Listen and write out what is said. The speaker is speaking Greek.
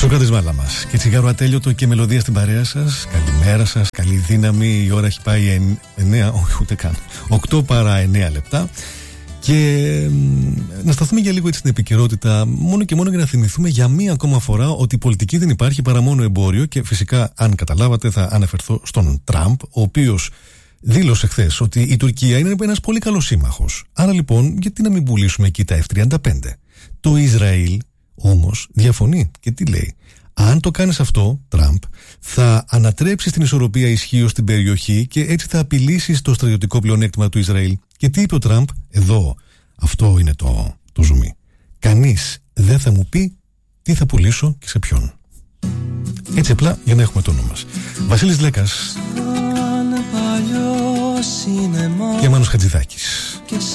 Σοκράτης Μάλαμας και τσιγάρο ατέλειωτο και μελωδία στην παρέα σας. Καλημέρα σας, καλή δύναμη. Η ώρα έχει πάει 9, όχι ούτε καν 8 παρά 9 λεπτά. Και να σταθούμε για λίγο έτσι στην επικαιρότητα, μόνο και μόνο για να θυμηθούμε για μία ακόμα φορά ότι η πολιτική δεν υπάρχει παρά μόνο εμπόριο. Και φυσικά, αν καταλάβατε, θα αναφερθώ στον Τραμπ, ο οποίος δήλωσε χθες ότι η Τουρκία είναι ένας πολύ καλός σύμμαχος. Άρα λοιπόν, γιατί να μην πουλήσουμε εκεί τα F-35? Το Ισραήλ όμως διαφωνεί και τι λέει? Αν το κάνεις αυτό, Τραμπ, θα ανατρέψεις την ισορροπία ισχύως στην περιοχή και έτσι θα απειλήσεις το στρατιωτικό πλεονέκτημα του Ισραήλ. Και τι είπε ο Τραμπ? Εδώ, αυτό είναι το ζουμί. Κανείς δεν θα μου πει τι θα πουλήσω και σε ποιον. Έτσι απλά για να έχουμε το όνομα μας. Βασίλης Λέκας και Μάνος Χατζηδάκης. Και σ'